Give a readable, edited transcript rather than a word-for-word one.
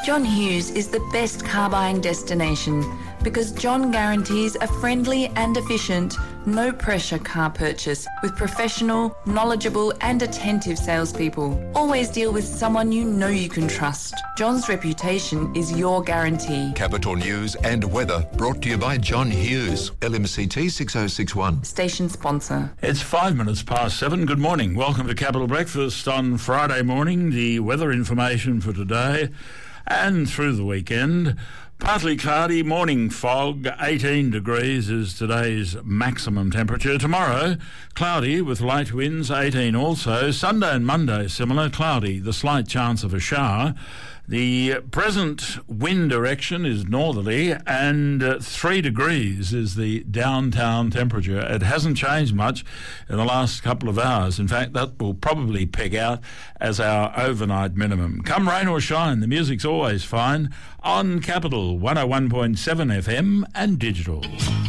John Hughes is the best car buying destination because John guarantees a friendly and efficient, no-pressure car purchase with professional, knowledgeable and attentive salespeople. Always deal with someone you know you can trust. John's reputation is your guarantee. Capital News and weather brought to you by John Hughes, LMCT 6061. Station sponsor. It's 7:05. Good morning. Welcome to Capital Breakfast on Friday morning. The weather information for today and through the weekend. Partly cloudy, morning fog, 18 degrees is today's maximum temperature. Tomorrow, cloudy with light winds, 18 also. Sunday and Monday, similar, cloudy, the slight chance of a shower. The present wind direction is northerly, and 3 degrees is the downtown temperature. It hasn't changed much in the last couple of hours. In fact, that will probably peg out as our overnight minimum. Come rain or shine, the music's always fine on Capital 101.7 FM and digital.